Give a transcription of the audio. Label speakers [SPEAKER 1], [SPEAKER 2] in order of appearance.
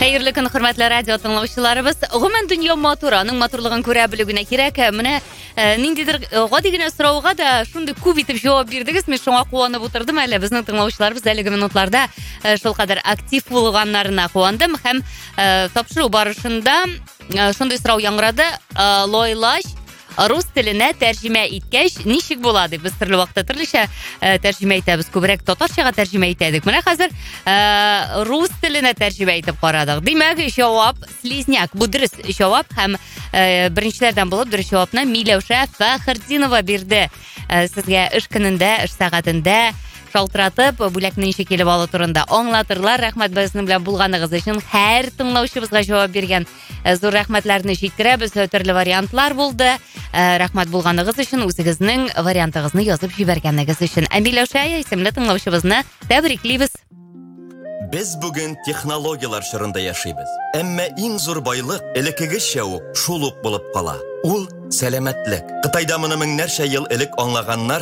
[SPEAKER 1] Хәерле көн, хөрмәтле радио тыңлаучыларыбыз. Гомумән дөнья матур, аның матурлыгын күрә белүгенә кирәк. Менә ниндидер гади генә сорауга да шундый күп итеп җавап бирдегез. Мен шуңа куанып утырдым әле. Безнең тыңлаучыларыбыз әлеге минутларда шулкадәр актив булганнарына куандым һәм тапшыру барышында шундый сорау яңгырады. Лойлаш рус теленә тәрҗемә иткәч ничек була дип без төрле вакытта төрлечә тәрҗемә итәбез. Күбрәк татарчага тәрҗемә итәдек. Менә хәзер рус теленә тәрҗемә итеп карадык. Димәк, җавап слизняк. Бу дөрес җавап һәм беренчеләрдән булып дөрес җавапны Миләүшә Фәхретдинова бирде. Сезгә эш көнендә, эш сәгатендә шалтыратып, бүләкне ничек килеп алу турында аңлатырлар. Рәхмәт безнең белән булганыгыз өчен. Һәр тыңлаучыбызга җавап биргән зур рәхмәтләрне җиткерәбез. Төрле вариантлар булды. Рәхмәт булганыгыз өчен, үзегезнең вариантыгызны язып җибәргәнегез өчен. Миләүшә исемле тыңлаучыбызны тәбриклибез.
[SPEAKER 2] Без бүген технологиялар чорында яшибез. Әмма иң зур байлык элеккегечә үк шул ук булып кала. Ул сәламәтлек. Кытайда моны меңнәрчә ел элек аңлаганнар